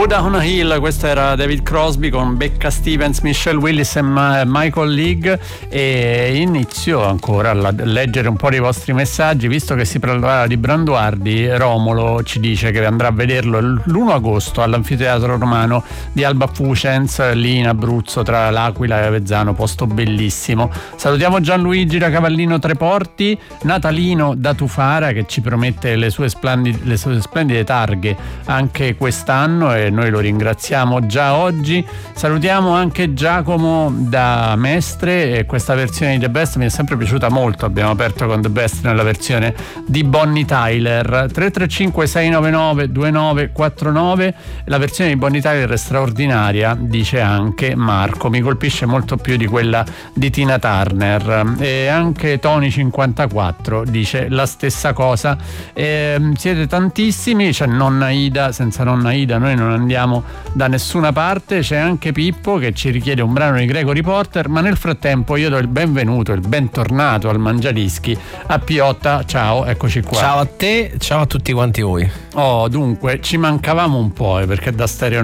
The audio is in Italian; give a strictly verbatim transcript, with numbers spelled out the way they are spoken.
Buddha on a Hill, questo era David Crosby con Becca Stevens, Michelle Willis e Ma- Michael League. E inizio ancora a leggere un po' dei vostri messaggi, visto che si parla di Branduardi. Romolo ci dice che andrà a vederlo l'primo agosto all'Anfiteatro Romano di Alba Fucens, lì in Abruzzo, tra l'Aquila e Avezzano, posto bellissimo. Salutiamo Gianluigi da Cavallino Treporti, Natalino da Tufara, che ci promette le sue splendide, le sue splendide targhe anche quest'anno, e noi lo ringraziamo già oggi. Salutiamo anche Giacomo da Mestre, e questa versione di The Best mi è sempre piaciuta molto. Abbiamo aperto con The Best nella versione di Bonnie Tyler. Tre tre cinque sei nove nove due nove quattro nove. La versione di Bonnie Tyler è straordinaria, dice anche Marco, mi colpisce molto più di quella di Tina Turner. E anche Tony cinquantaquattro dice la stessa cosa. E siete tantissimi, c'è nonna Ida, senza nonna Ida noi non andiamo da nessuna parte. C'è anche Pippo che ci richiede un brano di Gregory Porter, ma nel frattempo io do il benvenuto, il bentornato al Mangiadischi a Piotta. Ciao, eccoci qua. Ciao a te, ciao a tutti quanti voi. Oh, dunque ci mancavamo un po', eh, perché da Stereo